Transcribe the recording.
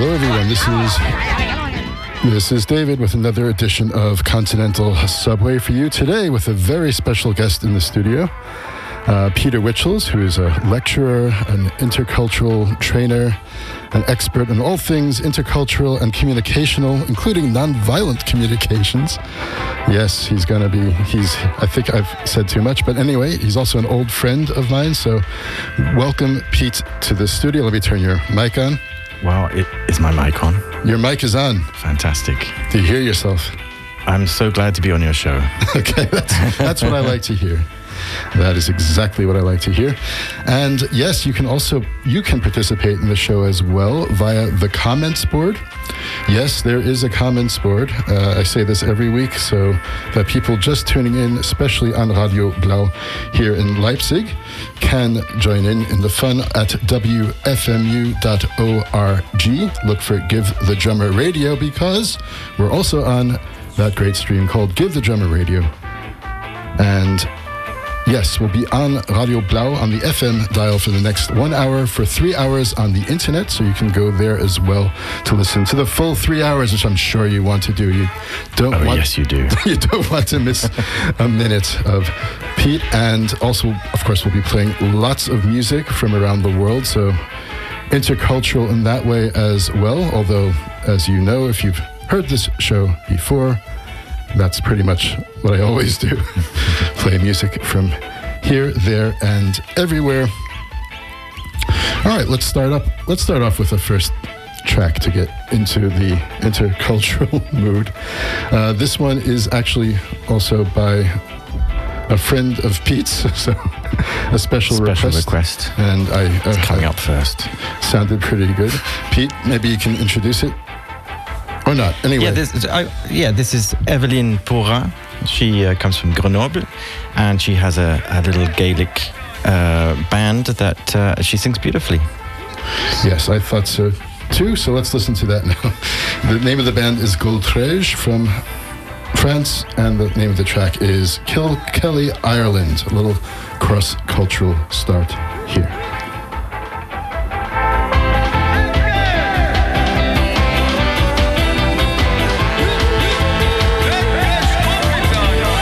Hello everyone, this is David with another edition of Continental Subway for you today with a very special guest in the studio, Peter Witchels, who is a lecturer, an intercultural trainer, an expert in all things intercultural and communicational, including nonviolent communications. Yes, I think I've said too much, but anyway, he's also an old friend of mine, so welcome, Pete, to the studio. Let me turn your mic on. Wow, is my mic on? Your mic is on. Fantastic. Do you hear yourself? I'm so glad to be on your show. Okay, that's what I like to hear. That is exactly what I like to hear. And yes, you can participate in the show as well via the comments board. Yes, there is a comments board. I say this every week so that people just tuning in, especially on Radio Blau here in Leipzig, can join in the fun at wfmu.org. Look for Give the Drummer Radio, because we're also on that great stream called Give the Drummer Radio. And yes, we'll be on Radio Blau on the FM dial for the next 1 hour, for 3 hours on the internet, so you can go there as well to listen to the full 3 hours, which I'm sure you want to do. Yes, you do. You don't want to miss a minute of Pete. And also, of course, we'll be playing lots of music from around the world, so intercultural in that way as well. Although, as you know, if you've heard this show before, that's pretty much what I always do. Play music from here, there, and everywhere. All right, let's start off with the first track to get into the intercultural mood. This one is actually also by a friend of Pete's, so a special request. And it's coming up first. Sounded pretty good. Pete, maybe you can introduce it. Or not, anyway. This is Evelyn Porin. She comes from Grenoble, and she has a little Gaelic band that she sings beautifully. Yes, I thought so too, so let's listen to that now. The name of the band is Goltrege from France, and the name of the track is Kilkelly, Ireland. A little cross-cultural start here.